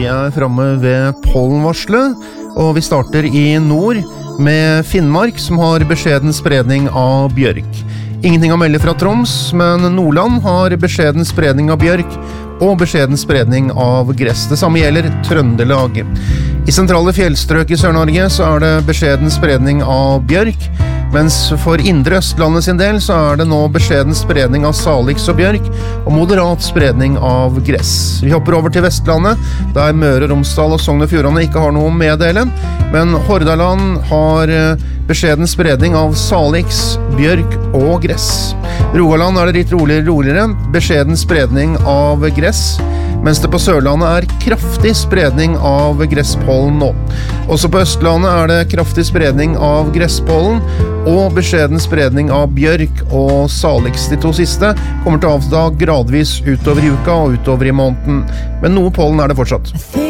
Vi framme ved pollenvarselet, og vi starter i nord med Finnmark, som har beskjeden spredning av bjørk. Ingenting å melde fra Troms, men Nordland har beskjeden spredning av bjørk og beskjeden spredning av gress. Det samme gjelder Trøndelag. I sentrale fjellstrøk i Sør-Norge så er det beskjeden spredning av bjørk, mens for indre Østlandet sin del så det nå beskjeden spredning av salix og bjørk og moderat spredning av gress. Vi hopper over til Vestlandet, der Møre og Romsdal og Sogn og Fjordane ikke har noe å meddele, men Hordaland har beskjeden spredning av salix, bjørk og gress. Rogaland det litt roligere, beskjeden spredning av gress, mens det på Sørlandet kraftig spredning av gresspollen nå. Også på Østlandet det kraftig spredning av gresspollen og beskjeden spredning av bjørk og salix. De to siste kommer til å avta gradvis utover i uka og utover i måneden, men noe pollen det fortsatt.